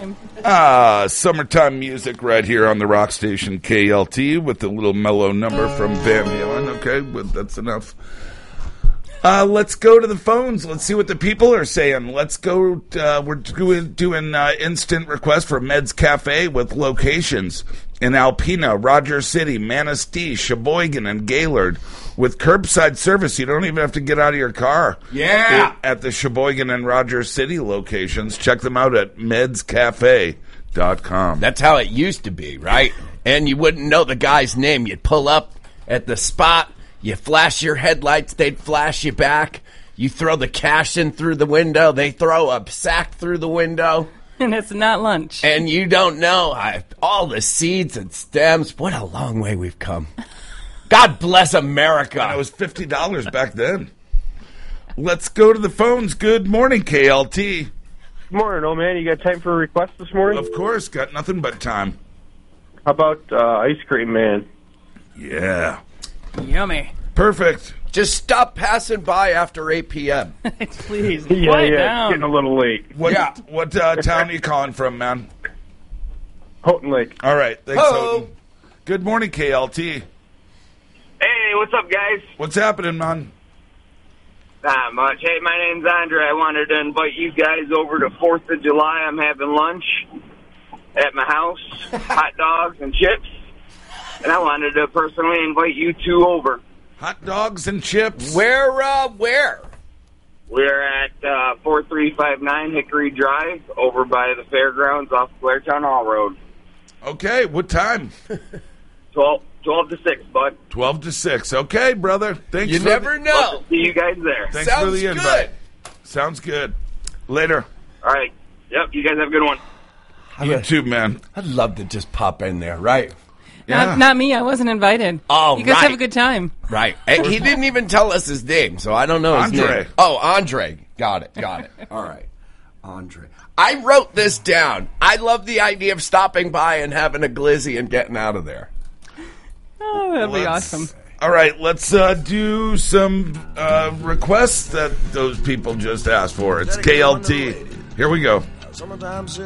summertime. Summertime music right here on the rock station KLT with a little mellow number from Van Halen. Okay, well, that's enough. Let's go to the phones. Let's see what the people are saying. Let's go. We're doing instant request for Meds Cafe with locations in Alpena, Rogers City, Manistee, Sheboygan, and Gaylord. With curbside service, you don't even have to get out of your car. Yeah. At the Sheboygan and Rogers City locations. Check them out at medscafe.com. That's how it used to be, right? And you wouldn't know the guy's name. You'd pull up at the spot. You flash your headlights, they'd flash you back. You throw the cash in through the window, they throw a sack through the window. And it's not lunch. And you don't know all the seeds and stems. What a long way we've come. God bless America. And it was $50 back then. Let's go to the phones. Good morning, KLT. Good morning, old man. You got time for a request this morning? Of course, got nothing but time. How about Ice Cream Man? Yeah. Yummy. Perfect. Just stop passing by after 8 p.m. Please, Yeah, quiet it's down. getting a little late. What Yeah. town are you calling from, man? Houghton Lake. All right. Thanks, Ho. Houghton. Good morning, KLT. Hey, what's up, guys? What's happening, man? Not much. Hey, my name's Andre. I wanted to invite you guys over to 4th of July. I'm having lunch at my house, hot dogs and chips. And I wanted to personally invite you two over. Hot dogs and chips. Where? We're at 4359 Hickory Drive over by the fairgrounds off Blairtown Hall Road. Okay, what time? 12 to 6, bud. 12 to 6. Okay, brother. Thanks. You for never know. Love to see you guys there. Thanks for Sounds the invite. Sounds good. Later. All right. Yep, you guys have a good one. You too, man. I'd love to just pop in there, right? Yeah. Not me. I wasn't invited. Oh, you guys right. have a good time. Right. And he didn't even tell us his name, so I don't know his Andre. name. Oh, Andre. Got it. All right. Andre. I wrote this down. I love the idea of stopping by and having a glizzy and getting out of there. Oh, that'd be awesome. All right, let's do some requests that those people just asked for. It's KLT. Here we go. Sometimes